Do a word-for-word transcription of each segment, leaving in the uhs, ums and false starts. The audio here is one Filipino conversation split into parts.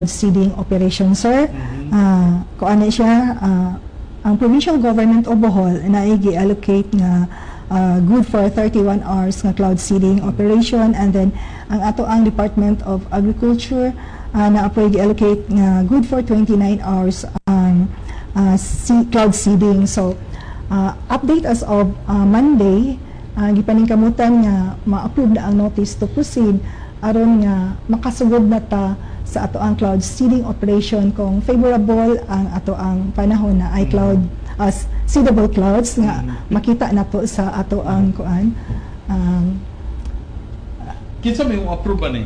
seeding operation, sir. Mhm. Ah, kung ano siya, ah, ang provincial government o Bohol na i-allocate nga ah, good for thirty-one hours nga cloud seeding operation, and then ang ato ang Department of Agriculture ah, na apoy i-allocate nga good for twenty-nine hours ang ah, se- cloud seeding. So ah, update as of ah, Monday, uh, gipaningkamutan nga ma-approve na ang notice to proceed aron nga makasugod na ta sa ato ang cloud seeding operation kung favorable ang ato ang panahon na ay cloud as seedable clouds nga makita na to sa ato ang kuan um, Kinsa may approve ani?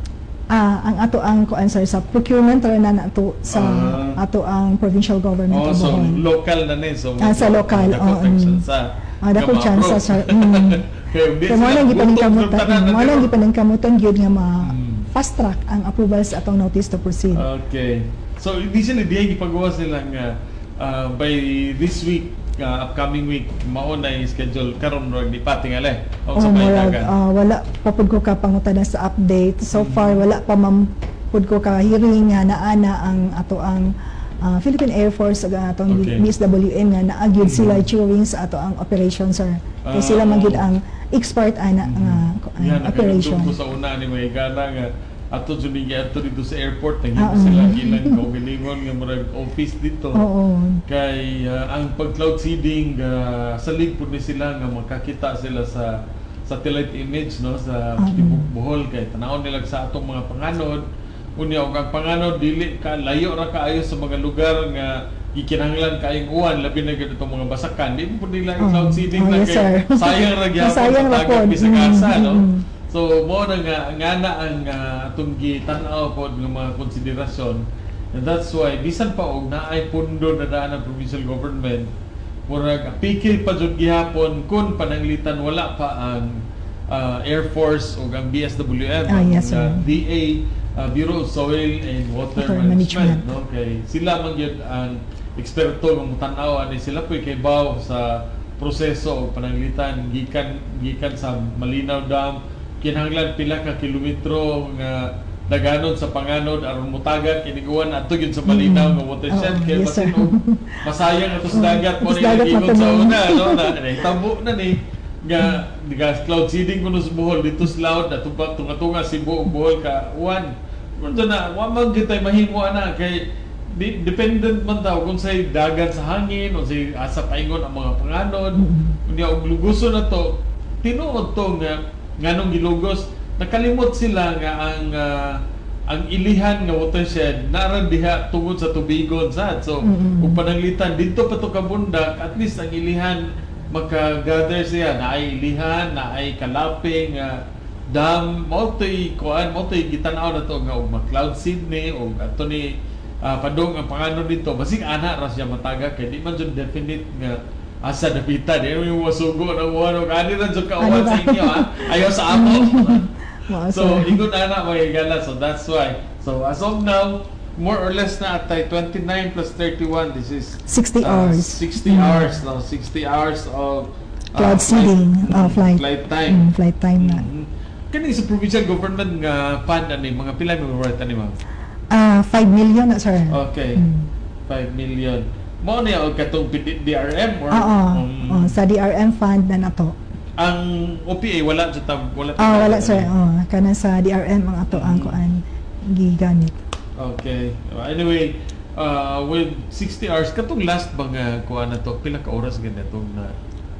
ah, ang ato ang kuan sir sa procurement ra na nato sa Ah. ato ang provincial government Oh, of so Bohol. local na ni. So, Ah, sa local, dako oo, kang mm. chance, Ah, dako nga chance, ma-approve. sir. Mm. Kaya di Kaya mo sila lang gutom gipaningkamutan, ng tanan na mo lang nila. gipaningkamutan gyud nga ma Mm. fast track ang approval sa atong notice to proceed. Okay. So, hindi sila diay gipagawa sila nga ah, by this week, ah, upcoming week, mao na yung schedule karon ra di pa tingali. O Oh, sa may murag, dagan. ah, wala pa pud ko ka pangutana sa update. So far wala pa man pud ko ka hearing nga naana ang ato ang ah, Philippine Air Force ug ang atong Okay. B S W N nga naagyud sila during sa ato ang operation, sir. Kaya Ah, sila man gyud oh. ang expert ana nga ah, Yan, operation. nakatugtog ko sa una ni may gana nga ato jud ni ato dito sa airport nang Ah, sila mm. ilang kaugalingon nga murag office dito. Oo. Kay ah, ang pag cloud seeding uh, sa link pud ni sila nga makakita sila sa satellite image no sa Ah, tibok Bohol kay tanawon nila sa atong mga panganod unya og ang panganod dili ka layo ra kaayo sa mga lugar nga gikinahanglan kaayong uwan labi na gid itong mga basakan di mo pud nila Oh. i-cloud seeding Oh, na yes, kay sir. sayang ra gyapon Sayang sa ra tagad pod. sa kasa Mm, no. mm, mm. So mo na nga nga na ang uh, atong gitanaw pod nga mga konsiderasyon. And that's why bisan pa og naay pundo na daan ang provincial government murag pikil pa jud gihapon kun pananglitan wala pa ang uh, Air Force o ang B S W M Ah, ang yes, sir. uh, D A uh, Bureau of Soil and Water, Water Management, Management. no kay sila man gyud ang eksperto nga mutan-aw ani sila po'y kay baw sa proseso o pananglitan gikan gikan sa Malinaw Dam kinahanglan pila ka kilometro nga daganon sa panganod aron mutagan kiniguan adto gyud sa Malinaw nga watershed Oo, kay yes, sir. basin og masayang ato sa dagat mo Sa ni dagat gigon sa matunog. una no na nahitabo na ni nga diga cloud seeding kuno sa Bohol dito sa laut ato pa tunga-tunga Cebu ug Bohol ka uwan kunto na wa man kitay mahimo ana kay di, dependent man taw kung say dagat sa hangin o say asa paingon ang mga panganod unya og luguson na to tinuod to nga nganong gilugos nakalimot sila nga ang ah, ang ilihan nga watershed naran diha tungod sa tubigon sad so Mm-mm. kung pananglitan dito pa to kabundak at least ang ilihan magka-gather siya na ay ilihan na ay kalaping nga dam mo to'y kuan mo to'y gitanaw na to nga og ma-cloud seed ni o ato ni ah, padong ang panganon dito basig ana ra siya mataga kay di man jud definite nga asa dapita di mo masugo na uwan og ani ra jud ka uwan Ano sa ba? inyo ha ayo sa amo. Wow, So, sir. ingon ana may gala. So, that's why. So, as of now, more or less na atay twenty-nine plus thirty-one. This is sixty uh, hours. sixty Mm. hours. No? sixty hours of uh, Cloud seeding, uh, flight. flight time. Mm, flight time na. Mhm. Kani sa provincial government nga fund ani mga pila mga worth ani ma'am? Ah, five million na, sir. Okay. Mm. five million. Mo ni og katong D R M or Oo. um, Oh, sa D R M fund na nato. ang O P A wala jud ta wala ta- Ah, wala, sir. Oh, kana sa D R M ang ato ang Mm. kuan gigamit. Okay. Uh, Anyway, uh, with sixty hours, katong last ba nga kuha na to, pila ka oras ganyan itong na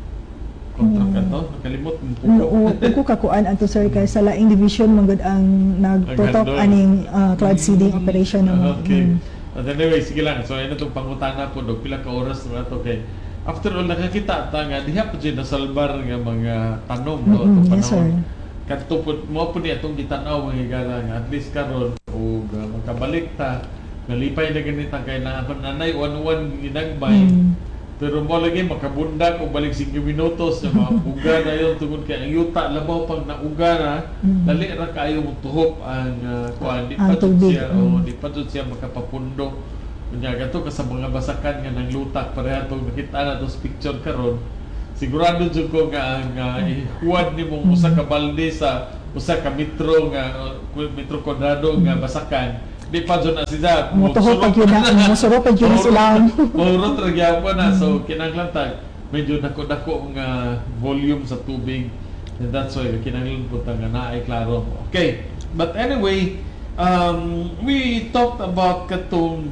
contract ka to? Nakalimot mo po ko. Oo, ko kakuan ato, sir, kay sa laing division manggod ang nagtutok Naghandol. aning ah, cloud seeding operation na mo. Okay. Mm. But anyway, sige lang. So, ayun itong pangutana po, dog, pila ka oras na to kay after all, nakakita ta nga, diha po dyan nasalbar nga mga tanom, no? Mm-mm, Itong yes, sir. panahon. Kadto po, mo po ni atong gitanaw mga higala nga, at least karon o uh, makabalik ta, nalipay na ganita kay na ako nanay, one-one ginagbay. Mm. Pero mo lagi makabundak o balik sige minutos sa mga uga na yun tungod kay ang yuta labaw pag nauga na Mm. dali ra kayo mo tuhop ang uh, kuan di Ang pa jud tubig, siya mm. o di pa jud siya makapapundo unya gato ka sa mga basakan nga nang lutak pareha tong nakita na tos picture karon sigurado jud ko nga ang uh, ihuwad nimo usa ka balde sa usa ka metro nga uh, metro kwadrado nga basakan di pa dyan na siya. Motuho pag yun na, musuro pag yun sila. Mahurot nagyan po na. So, kinanglan tag, medyo dako-dako nga volume sa tubig. And that's why, kinanglan po tang na ay klaro. Okay. But anyway, um, we talked about katong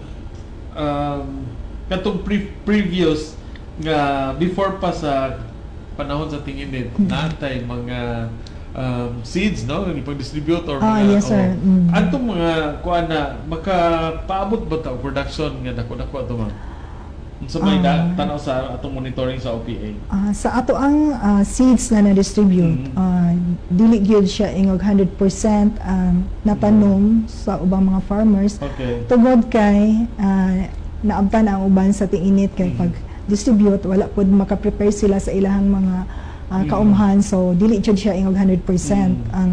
um, katong pre- previous nga before pa sa panahon sa tingin din, natay mga um, seeds, no? Ipag-distribute or Ah, mga... yes, sir. Oh, Mm. Antong mga, kuha na, makapaabot ba ito production nga dako-dako ito, ma'am? Sa may Ah. da- tanaw sa atong monitoring sa O P A. Ah, sa ato ang ah, seeds na na-distribute, Mhm. ah, dili gyud siya ingog one hundred percent ang natanom sa ubang mga farmers. Okay. Tungod kay ah, naabtan ang uban sa tiinit kay Mhm. pag distribute wala pud maka-prepare sila sa ilahang mga ah, Mhm. kaumhan, so dili jud siya ingog one hundred percent Mhm. ang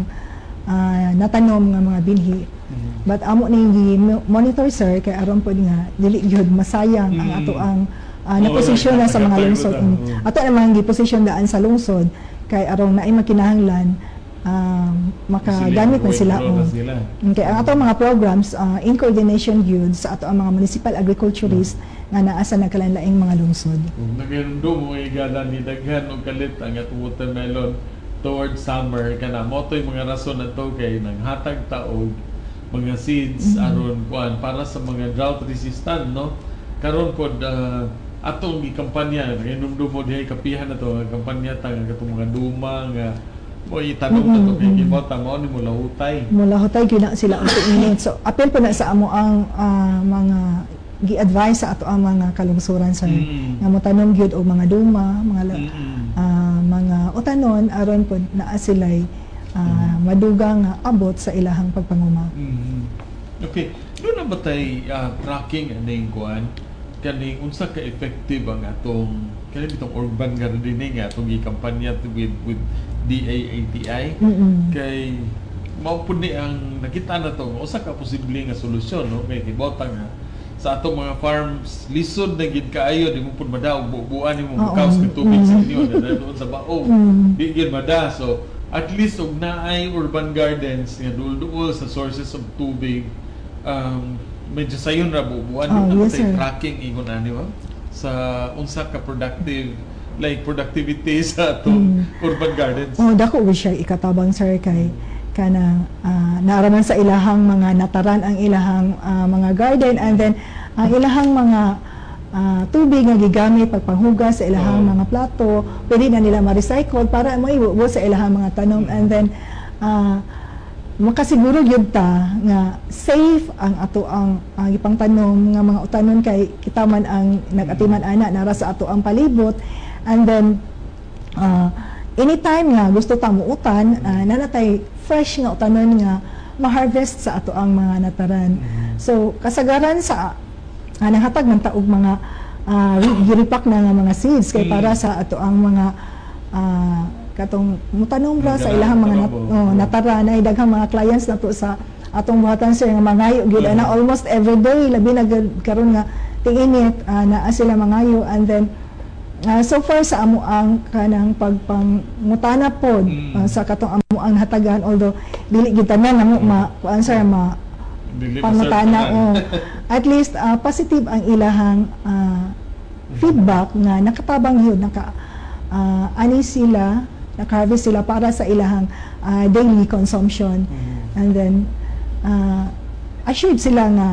ah, natanom nga mga binhi. Mhm. But amo ning monitor sir kay aron pud nga dili gyud masayang ang Mm. ato ang uh, Oo, naposisyon na sa mga nagkatay lungsod. ko na, Mm. oo. Ato namang giposisyon daan sa lungsod kay aron naay makinahanglan um, makagamit na sila. Grow na oh. sila. Okay, ang ato mga programs uh, in coordination gyud sa ato ang mga municipal agriculturists nga naa sa nagkalain-laing mga lungsod. Kung nagando mo igala ni daghan og kalit ang atong watermelon towards summer kana mo to'y mga rason nato kay nanghatag ta og mga seeds Mhm. aron kuan para sa mga drought resistant, no? Karon pod uh, atong gikampanya naghinumdum mo dihay kapihan na to ang kampanya ta nga katong mga duma nga mo itanong na to kay Mhm. gibota mao ni mo lahutay. Mula hutay gyud na sila og init. So apel po na sa amo ang ah, mga gi-advise sa ato ang mga kalungsuran sir. Mm. Nga mo tanom gyud og mga duma, mga la- Mm-mm. ah, mga utanon aron pod naa sila'y ah, madugang nga abot sa ilahang pagpanguma. Mhm. Okay. Doon na ba tayo uh, tracking aning kuan? Kani unsa ka effective ang atong kani bitong urban gardening nga atong gikampanya with with D A A T I Mm-mm. kay mao pud ni ang nakita na to usa ka posible nga solusyon, no? Kay gibota nga sa atong mga farms lisod na gid kaayo di mo pud madaog bubuan nimo Oo. bukaws ka tubig sa Mm. inyo na doon sa baog. Mm. Di gyud mada, so at least og naay urban gardens nga duol-duol sa sources of tubig, um, medyo sayon ra bubuan. Oh, Yung yes, namatay sir. tracking ingon ani ba sa unsa ka productive like productivity sa atong Mm. urban gardens. Oh, dako gyud siya ikatabang sir kay kana uh, naaraman sa ilahang mga nataran ang ilahang ah, mga garden, and then ang ilahang mga ah, tubig nga gigamit pagpanghugas sa ilahang Oo. mga plato, pwede na nila ma-recycle para maibubo sa ilahang mga tanom, and then ah, makasiguro gyud ta nga safe ang ato ang uh, ipangtanom nga mga utanon kay kita man ang nag-atiman ana nara sa ato ang palibot, and then ah, anytime nga gusto ta muutan, uh, nanatay fresh nga utanon nga ma-harvest sa ato ang mga nataran. So kasagaran sa uh, nanghatag ng taog mga uh, giripak na nga mga seeds kay para sa ato ang mga ah, katong mutanom ra sa ilahang mga nat, oh, nataran ay daghang mga clients nato sa atong buhatan sir nga mangayo gyud ana almost every day labi na gud karon nga tinginit uh, naa sila mangayo, and then Uh, so far sa amo ang kanang pagpangutana pod Mm. uh, sa katong amo ang hatagan, although dili gyud tanan namo ma kuan sir ma Dili pangutana o masertahan. at least uh, positive ang ilahang uh, feedback nga nakatabang yun naka uh, ani sila naka-harvest sila para sa ilahang uh, daily consumption, Mhm. and then uh, assured sila nga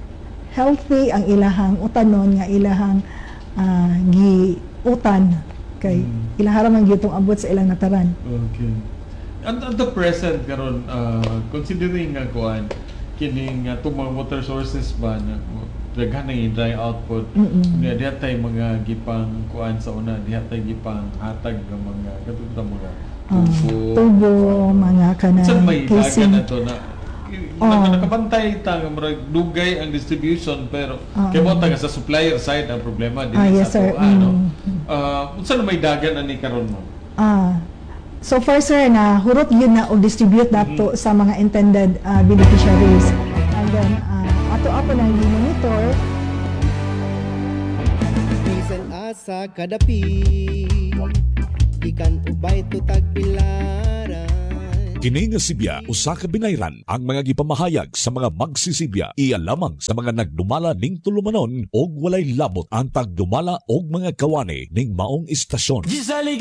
healthy ang ilahang utanon nga ilahang uh, gi utan kay Mm. ilahara man gyud tong abot sa ilang nataran. Okay. At at the present karon uh, considering nga kuan kining nga uh, mga water sources ba na daghan na yung dry output, Mm-mm. nga diha tay mga gipang kuan sa una, diha tay gipang hatag ng mga katutang mga Ah, tubo, tubo, mga kana Saan may casing. dagan na to na Oh. naka- nakabantay ta nga murag dugay ang distribution pero Ah. kay mo ta nga sa supplier side ang problema Ah, dili yes, sa sir. to ano. Mm. Uh, unsa na may dagan ani karon mo? Ah, so far sir na hurot yun na o distribute nato Mhm. sa mga intended ah, beneficiaries, and then ah, ato ato na monitor. Bisan asa kadapi ikan ubay to tagpilaran Kini nga sibya usa ka binayran ang mga gipamahayag sa mga magsisibya iya lamang sa mga nagdumala ning tulumanon og walay labot ang pagdumala og mga kawani ning maong istasyon.